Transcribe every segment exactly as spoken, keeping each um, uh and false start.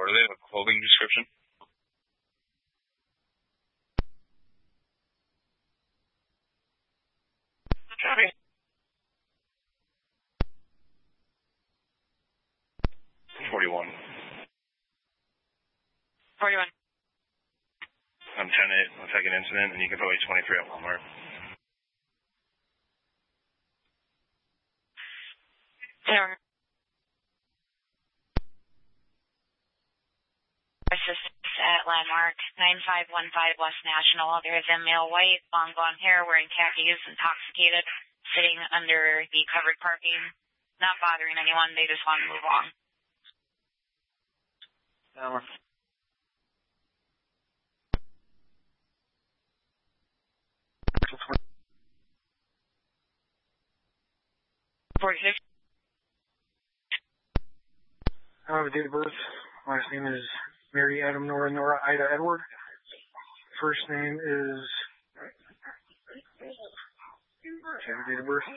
do they have a clothing description? Copy. forty-one. forty-one. I'm ten eight. I'll take an incident, and you can put like twenty-three at Walmart. There. Assistance at Landmark nine five one five West National. There is a male white, long blonde hair, wearing khakis, intoxicated, sitting under the covered parking, not bothering anyone. They just want to move on. Over. forty-six. I have a date of birth. Last name is Mary Adam Nora Nora Ida Edward. First name is. I have a date of birth.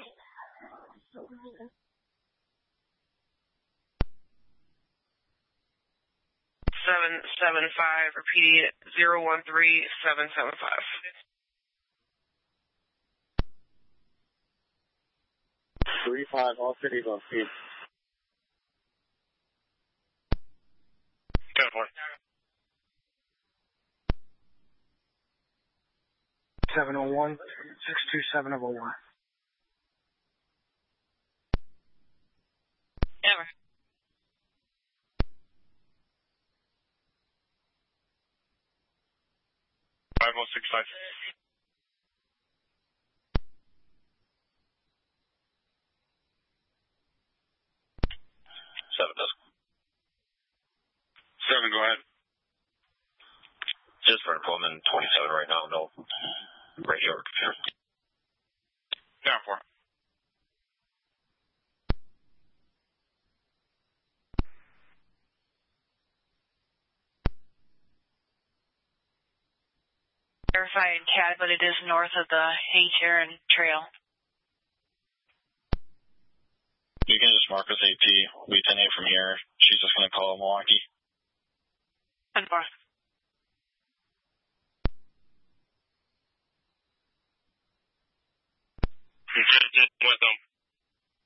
Seven seven five. Repeat zero one three seven seven five. Three five. All cities on speed. ten four. seven oh one six two seven oh one. Never. five oh six five. Seven does. Seven, go ahead. Just for Pullman twenty-seven right now, no radio or computer. Down four. Verified C A D, but it is north of the H. Aaron Trail. You can just mark us A P. We ten eight from here. She's just going to call Milwaukee. ten four. With them.